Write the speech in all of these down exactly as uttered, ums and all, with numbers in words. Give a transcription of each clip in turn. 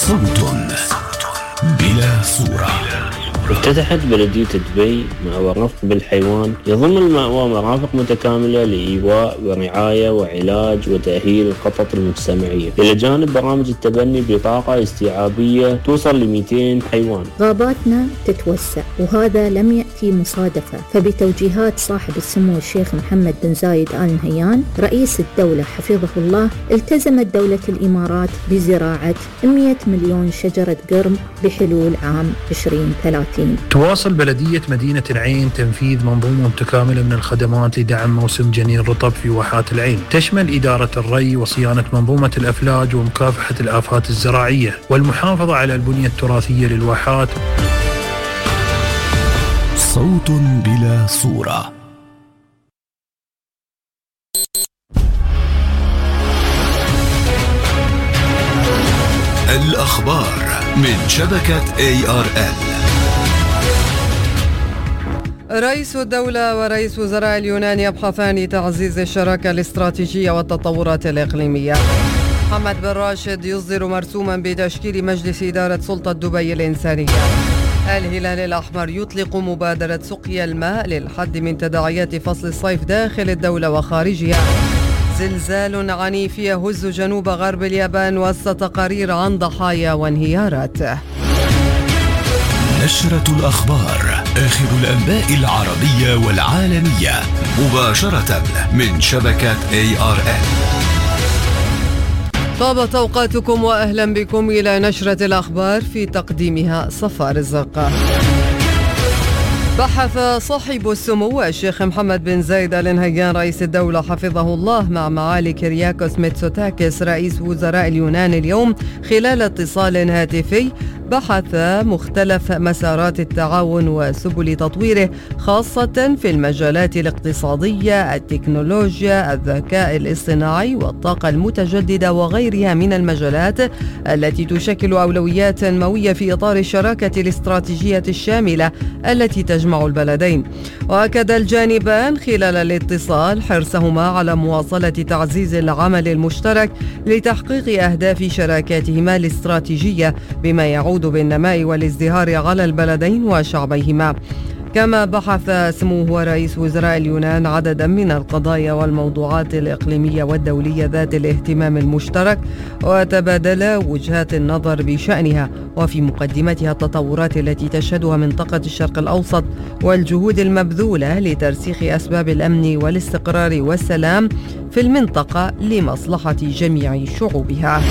صوت بلا صورة. افتتحت بلدية دبي مأوى رفق بالحيوان يضم المأوى مرافق متكاملة لإيواء ورعاية وعلاج وتأهيل القطط المجتمعية، إلى جانب برامج التبني بطاقة استيعابية توصل ل مئتين حيوان. غاباتنا تتوسع وهذا لم يأتي مصادفة، فبتوجيهات صاحب السمو الشيخ محمد بن زايد آل نهيان رئيس الدولة حفظه الله، التزمت دولة الإمارات بزراعة مئة مليون شجرة قرم بحلول عام عشرين ثلاثين. تواصل بلدية مدينة العين تنفيذ منظومة متكاملة من الخدمات لدعم موسم جنين رطب في واحات العين، تشمل إدارة الري وصيانة منظومة الأفلاج ومكافحة الآفات الزراعية والمحافظة على البنية التراثية للواحات. صوت بلا صورة. الأخبار من شبكة إيه آر إل. رئيس الدولة ورئيس وزراء اليونان يبحثان تعزيز الشراكة الاستراتيجية والتطورات الإقليمية. محمد بن راشد يصدر مرسوما بتشكيل مجلس إدارة سلطة دبي الإنسانية. الهلال الأحمر يطلق مبادرة سقيا الماء للحد من تداعيات فصل الصيف داخل الدولة وخارجها. زلزال عنيف يهز جنوب غرب اليابان وسط تقارير عن ضحايا وانهيارات. نشرة الأخبار، آخر الأنباء العربية والعالمية مباشرة من شبكة إيه آر إل. طابت أوقاتكم وأهلا بكم إلى نشرة الأخبار، في تقديمها صفاء رزق. بحث صاحب السمو الشيخ محمد بن زايد آل نهيان رئيس الدولة حفظه الله مع معالي كيرياكوس ميتسوتاكيس رئيس وزراء اليونان اليوم خلال اتصال هاتفي، بحث مختلف مسارات التعاون وسبل تطويره، خاصة في المجالات الاقتصادية، التكنولوجيا، الذكاء الاصطناعي والطاقة المتجددة وغيرها من المجالات التي تشكل أولويات تنموية في إطار الشراكة الاستراتيجية الشاملة التي تجمع البلدين. وأكد الجانبان خلال الاتصال حرصهما على مواصلة تعزيز العمل المشترك لتحقيق أهداف شراكاتهما الاستراتيجية بما يعود بالنماء والازدهار على البلدين وشعبيهما. كما بحث سموه رئيس وزراء اليونان عددا من القضايا والموضوعات الإقليمية والدولية ذات الاهتمام المشترك، وتبادل وجهات النظر بشأنها، وفي مقدمتها التطورات التي تشهدها منطقة الشرق الأوسط والجهود المبذولة لترسيخ أسباب الأمن والاستقرار والسلام في المنطقة لمصلحة جميع شعوبها.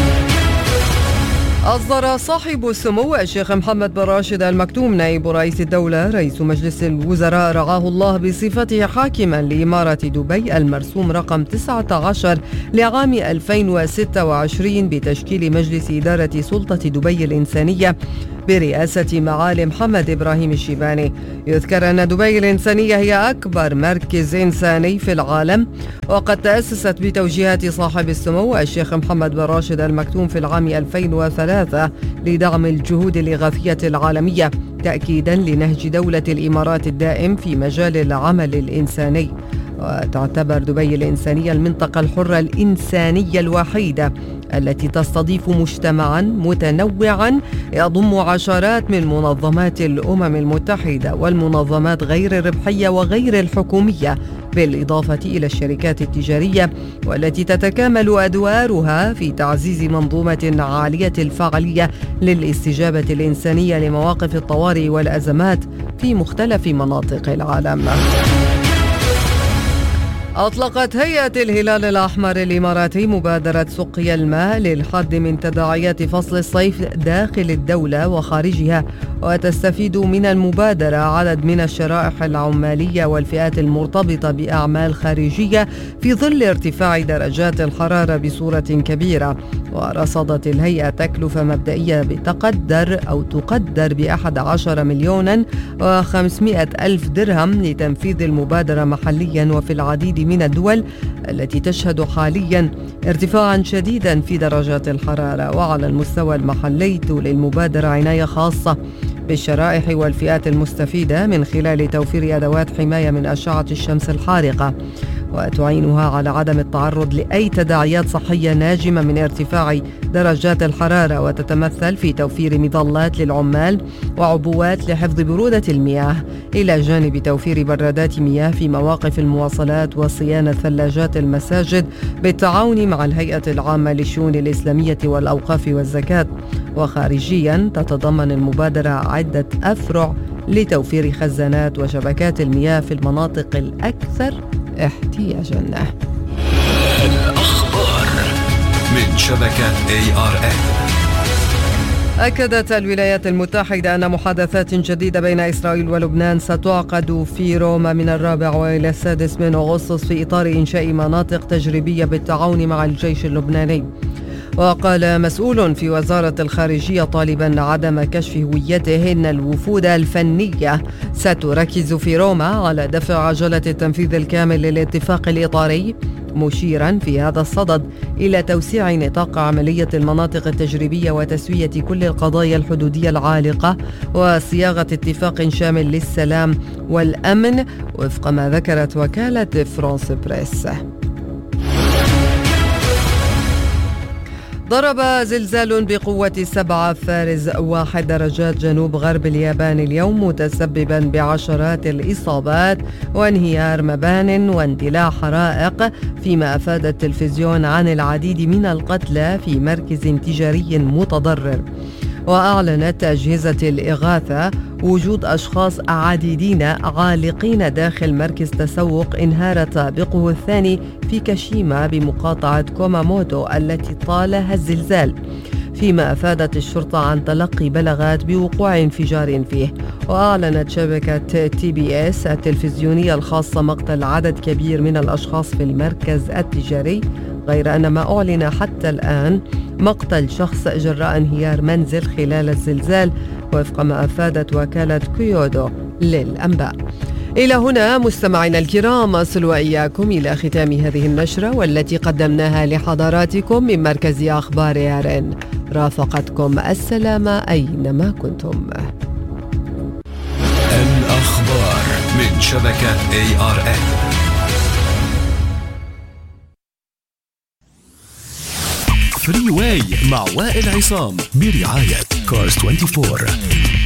أصدر صاحب السمو الشيخ محمد بن راشد آل مكتوم نائب رئيس الدولة رئيس مجلس الوزراء رعاه الله بصفته حاكما لإمارة دبي المرسوم رقم تسعة عشر لعام ألفين وستة وعشرين بتشكيل مجلس إدارة سلطة دبي الإنسانية برئاسة معالي محمد إبراهيم الشيباني. يذكر أن دبي الإنسانية هي أكبر مركز إنساني في العالم، وقد تأسست بتوجيهات صاحب السمو الشيخ محمد بن راشد آل مكتوم في العام ألفين وثلاثة لدعم الجهود الإغاثية العالمية، تأكيدا لنهج دولة الإمارات الدائم في مجال العمل الإنساني. وتعتبر دبي الإنسانية المنطقة الحرة الإنسانية الوحيدة التي تستضيف مجتمعا متنوعا يضم عشرات من منظمات الأمم المتحدة والمنظمات غير الربحية وغير الحكومية، بالإضافة إلى الشركات التجارية، والتي تتكامل أدوارها في تعزيز منظومة عالية الفاعلية للاستجابة الإنسانية لمواقف الطوارئ والأزمات في مختلف مناطق العالم. أطلقت هيئة الهلال الأحمر الإماراتي مبادرة سقيا الماء للحد من تداعيات فصل الصيف داخل الدولة وخارجها، وتستفيد من المبادرة عدد من الشرائح العمالية والفئات المرتبطة بأعمال خارجية في ظل ارتفاع درجات الحرارة بصورة كبيرة. ورصدت الهيئة تكلفة مبدئية بتقدر أو تقدر بأحد عشر مليونا وخمسمائة ألف درهم لتنفيذ المبادرة محليا وفي العديد من الدول التي تشهد حاليا ارتفاعا شديدا في درجات الحرارة. وعلى المستوى المحلي تولي المبادرة عناية خاصة بالشرائح والفئات المستفيدة من خلال توفير أدوات حماية من أشعة الشمس الحارقة. وتعينها على عدم التعرض لأي تداعيات صحية ناجمة من ارتفاع درجات الحرارة، وتتمثل في توفير مظلات للعمال وعبوات لحفظ برودة المياه، إلى جانب توفير برادات مياه في مواقف المواصلات وصيانة ثلاجات المساجد بالتعاون مع الهيئة العامة للشؤون الإسلامية والأوقاف والزكاة. وخارجيا تتضمن المبادرة عدة أفرع لتوفير خزانات وشبكات المياه في المناطق الأكثر احتياجاً. الأخبار من شبكة إيه آر إن. أكدت الولايات المتحدة أن محادثات جديدة بين إسرائيل ولبنان ستعقد في روما من الرابع وإلى السادس من أغسطس في إطار إنشاء مناطق تجريبية بالتعاون مع الجيش اللبناني. وقال مسؤول في وزارة الخارجية طالبا عدم كشف هويته إن الوفود الفنية ستركز في روما على دفع عجلة التنفيذ الكامل للاتفاق الإطاري، مشيرا في هذا الصدد إلى توسيع نطاق عملية المناطق التجريبية وتسوية كل القضايا الحدودية العالقة وصياغة اتفاق شامل للسلام والأمن وفق ما ذكرت وكالة فرانس بريس. ضرب زلزال بقوة سبعة فارز واحد درجات جنوب غرب اليابان اليوم، متسببا بعشرات الإصابات وانهيار مبان واندلاع حرائق، فيما أفاد التلفزيون عن العديد من القتلى في مركز تجاري متضرر. وأعلنت أجهزة الإغاثة وجود أشخاص عديدين عالقين داخل مركز تسوق انهار طابقه الثاني في كاشيما بمقاطعة كوماموتو التي طالها الزلزال، فيما أفادت الشرطة عن تلقي بلاغات بوقوع انفجار فيه. وأعلنت شبكة تي بي اس التلفزيونية الخاصة مقتل عدد كبير من الأشخاص في المركز التجاري، غير أن ما أعلن حتى الآن مقتل شخص جراء انهيار منزل خلال الزلزال، وفق ما أفادت وكالة كيودو للأنباء. إلى هنا مستمعينا الكرام أصل وإياكم إلى ختام هذه النشرة والتي قدمناها لحضراتكم من مركز أخبار إيه آر إن. رافقتكم السلامة أينما كنتم. الأخبار من شبكة إيه آر إن. فري واي مع وائل عصام برعاية كارز أربعة وعشرين.